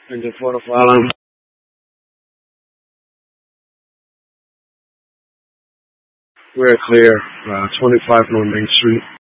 in the Port of Island. We're clear, 25 North Main Street.